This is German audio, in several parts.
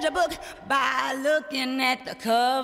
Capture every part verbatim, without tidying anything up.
judge a book by looking at the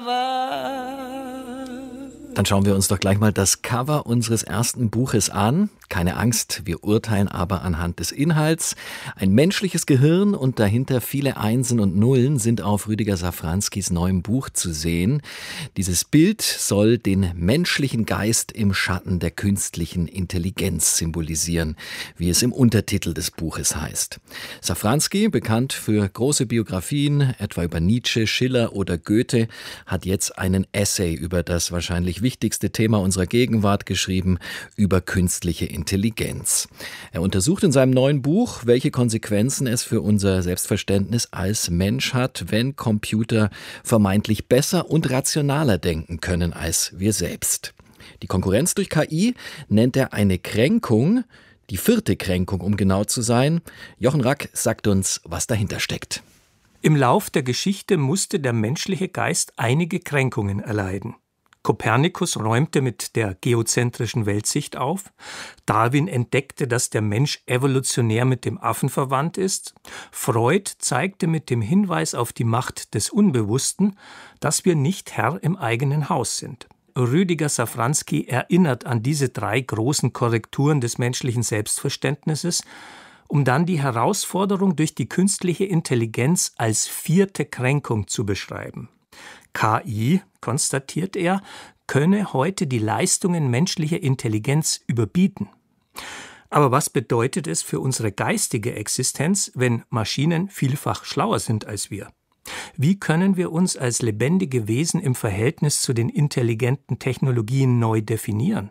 cover. Dann schauen wir uns doch gleich mal das Cover unseres ersten Buches an. Keine Angst, wir urteilen aber anhand des Inhalts. Ein menschliches Gehirn und dahinter viele Einsen und Nullen sind auf Rüdiger Safranskis neuem Buch zu sehen. Dieses Bild soll den menschlichen Geist im Schatten der künstlichen Intelligenz symbolisieren, wie es im Untertitel des Buches heißt. Safransky, bekannt für große Biografien, etwa über Nietzsche, Schiller oder Goethe, hat jetzt einen Essay über das wahrscheinlich wichtigste Thema unserer Gegenwart geschrieben, über künstliche Intelligenz. Er untersucht in seinem neuen Buch, welche Konsequenzen es für unser Selbstverständnis als Mensch hat, wenn Computer vermeintlich besser und rationaler denken können als wir selbst. Die Konkurrenz durch K I nennt er eine Kränkung, die vierte Kränkung, um genau zu sein. Jochen Rack sagt uns, was dahinter steckt. Im Lauf der Geschichte musste der menschliche Geist einige Kränkungen erleiden. Kopernikus räumte mit der geozentrischen Weltsicht auf. Darwin entdeckte, dass der Mensch evolutionär mit dem Affen verwandt ist. Freud zeigte mit dem Hinweis auf die Macht des Unbewussten, dass wir nicht Herr im eigenen Haus sind. Rüdiger Safransky erinnert an diese drei großen Korrekturen des menschlichen Selbstverständnisses, um dann die Herausforderung durch die künstliche Intelligenz als vierte Kränkung zu beschreiben. K I, konstatiert er, könne heute die Leistungen menschlicher Intelligenz überbieten. Aber was bedeutet es für unsere geistige Existenz, wenn Maschinen vielfach schlauer sind als wir? Wie können wir uns als lebendige Wesen im Verhältnis zu den intelligenten Technologien neu definieren?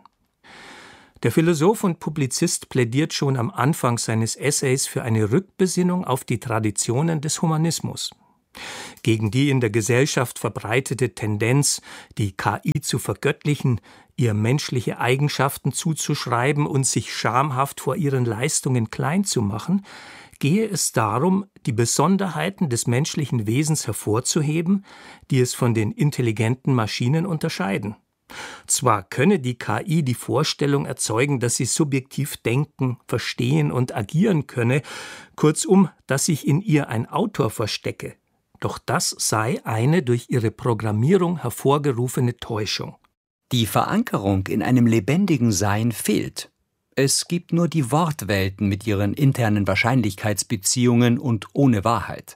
Der Philosoph und Publizist plädiert schon am Anfang seines Essays für eine Rückbesinnung auf die Traditionen des Humanismus. Gegen die in der Gesellschaft verbreitete Tendenz, die K I zu vergöttlichen, ihr menschliche Eigenschaften zuzuschreiben und sich schamhaft vor ihren Leistungen klein zu machen, gehe es darum, die Besonderheiten des menschlichen Wesens hervorzuheben, die es von den intelligenten Maschinen unterscheiden. Zwar könne die K I die Vorstellung erzeugen, dass sie subjektiv denken, verstehen und agieren könne, kurzum, dass sich in ihr ein Autor verstecke. Doch das sei eine durch ihre Programmierung hervorgerufene Täuschung. Die Verankerung in einem lebendigen Sein fehlt. Es gibt nur die Wortwelten mit ihren internen Wahrscheinlichkeitsbeziehungen und ohne Wahrheit.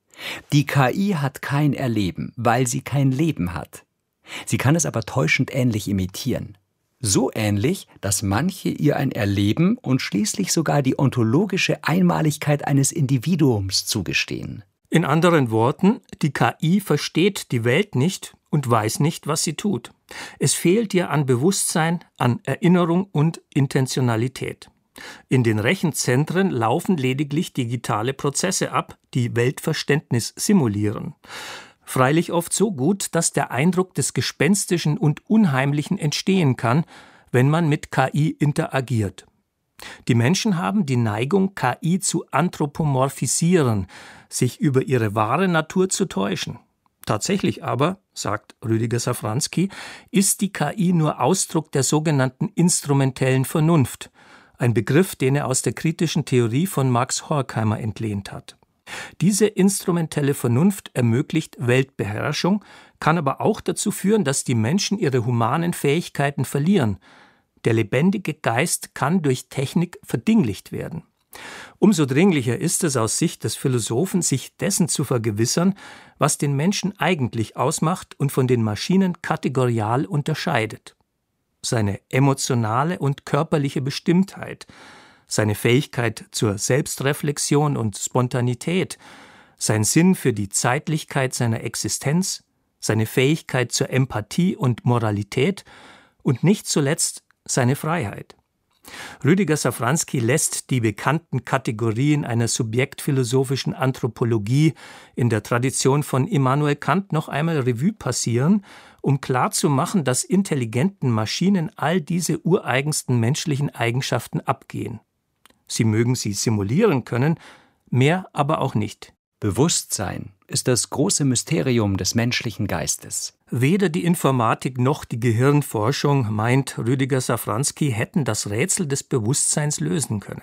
Die K I hat kein Erleben, weil sie kein Leben hat. Sie kann es aber täuschend ähnlich imitieren. So ähnlich, dass manche ihr ein Erleben und schließlich sogar die ontologische Einmaligkeit eines Individuums zugestehen. In anderen Worten, die K I versteht die Welt nicht und weiß nicht, was sie tut. Es fehlt ihr an Bewusstsein, an Erinnerung und Intentionalität. In den Rechenzentren laufen lediglich digitale Prozesse ab, die Weltverständnis simulieren. Freilich oft so gut, dass der Eindruck des Gespenstischen und Unheimlichen entstehen kann, wenn man mit K I interagiert. Die Menschen haben die Neigung, K I zu anthropomorphisieren, sich über ihre wahre Natur zu täuschen. Tatsächlich aber, sagt Rüdiger Safransky, ist die K I nur Ausdruck der sogenannten instrumentellen Vernunft, ein Begriff, den er aus der kritischen Theorie von Max Horkheimer entlehnt hat. Diese instrumentelle Vernunft ermöglicht Weltbeherrschung, kann aber auch dazu führen, dass die Menschen ihre humanen Fähigkeiten verlieren. Der lebendige Geist kann durch Technik verdinglicht werden. Umso dringlicher ist es aus Sicht des Philosophen, sich dessen zu vergewissern, was den Menschen eigentlich ausmacht und von den Maschinen kategorial unterscheidet. Seine emotionale und körperliche Bestimmtheit, seine Fähigkeit zur Selbstreflexion und Spontanität, sein Sinn für die Zeitlichkeit seiner Existenz, seine Fähigkeit zur Empathie und Moralität und nicht zuletzt seine Freiheit. Rüdiger Safransky lässt die bekannten Kategorien einer subjektphilosophischen Anthropologie in der Tradition von Immanuel Kant noch einmal Revue passieren, um klarzumachen, dass intelligenten Maschinen all diese ureigensten menschlichen Eigenschaften abgehen. Sie mögen sie simulieren können, mehr aber auch nicht. Bewusstsein ist das große Mysterium des menschlichen Geistes. Weder die Informatik noch die Gehirnforschung, meint Rüdiger Safransky, hätten das Rätsel des Bewusstseins lösen können.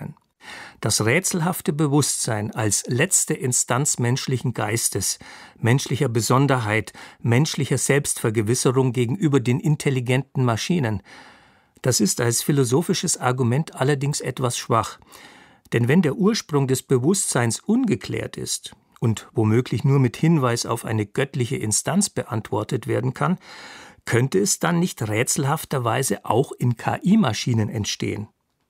Das rätselhafte Bewusstsein als letzte Instanz menschlichen Geistes, menschlicher Besonderheit, menschlicher Selbstvergewisserung gegenüber den intelligenten Maschinen, das ist als philosophisches Argument allerdings etwas schwach. Denn wenn der Ursprung des Bewusstseins ungeklärt ist und womöglich nur mit Hinweis auf eine göttliche Instanz beantwortet werden kann, könnte es dann nicht rätselhafterweise auch in K I-Maschinen entstehen?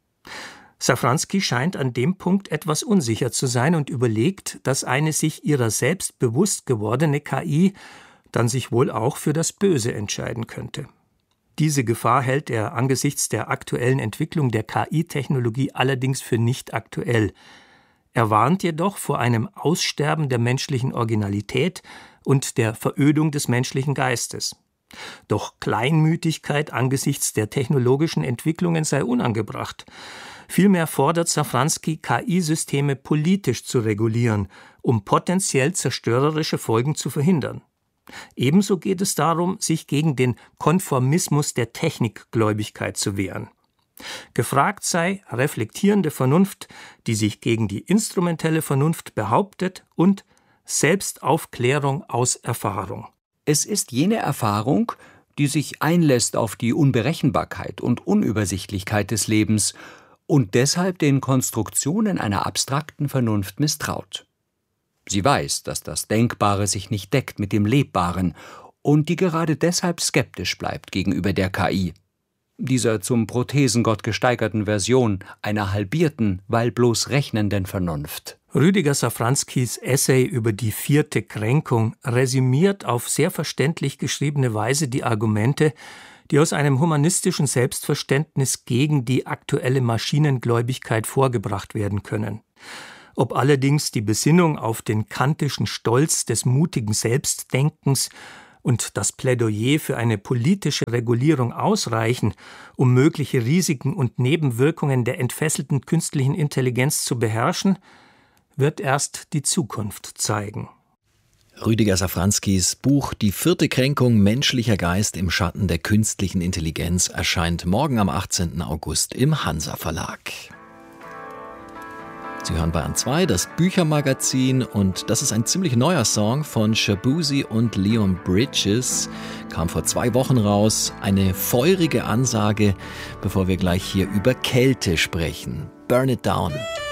Safransky scheint an dem Punkt etwas unsicher zu sein und überlegt, dass eine sich ihrer selbst bewusst gewordene K I dann sich wohl auch für das Böse entscheiden könnte. Diese Gefahr hält er angesichts der aktuellen Entwicklung der K I-Technologie allerdings für nicht aktuell. Er warnt jedoch vor einem Aussterben der menschlichen Originalität und der Verödung des menschlichen Geistes. Doch Kleinmütigkeit angesichts der technologischen Entwicklungen sei unangebracht. Vielmehr fordert Safransky, K I-Systeme politisch zu regulieren, um potenziell zerstörerische Folgen zu verhindern. Ebenso geht es darum, sich gegen den Konformismus der Technikgläubigkeit zu wehren. Gefragt sei reflektierende Vernunft, die sich gegen die instrumentelle Vernunft behauptet, und Selbstaufklärung aus Erfahrung. Es ist jene Erfahrung, die sich einlässt auf die Unberechenbarkeit und Unübersichtlichkeit des Lebens und deshalb den Konstruktionen einer abstrakten Vernunft misstraut. Sie weiß, dass das Denkbare sich nicht deckt mit dem Lebbaren und die gerade deshalb skeptisch bleibt gegenüber der K I, dieser zum Prothesengott gesteigerten Version einer halbierten, weil bloß rechnenden Vernunft. Rüdiger Safranskys Essay über die vierte Kränkung resümiert auf sehr verständlich geschriebene Weise die Argumente, die aus einem humanistischen Selbstverständnis gegen die aktuelle Maschinengläubigkeit vorgebracht werden können. Ob allerdings die Besinnung auf den kantischen Stolz des mutigen Selbstdenkens und das Plädoyer für eine politische Regulierung ausreichen, um mögliche Risiken und Nebenwirkungen der entfesselten künstlichen Intelligenz zu beherrschen, wird erst die Zukunft zeigen. Rüdiger Safranskys Buch »Die vierte Kränkung – Menschlicher Geist im Schatten der künstlichen Intelligenz« erscheint morgen am achtzehnten August im Hansa Verlag. Sie hören Bayern zwei, das Büchermagazin, und das ist ein ziemlich neuer Song von Shaboozey und Leon Bridges. Kam vor zwei Wochen raus. Eine feurige Ansage, bevor wir gleich hier über Kälte sprechen. Burn It Down.